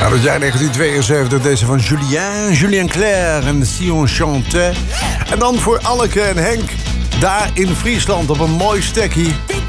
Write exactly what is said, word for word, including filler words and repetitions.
Nou, dat jaar negentien tweeënzeventig, deze van Julien, Julien Clerc en Si on chantait. En dan voor Anneke en Henk, daar in Friesland op een mooi stekkie.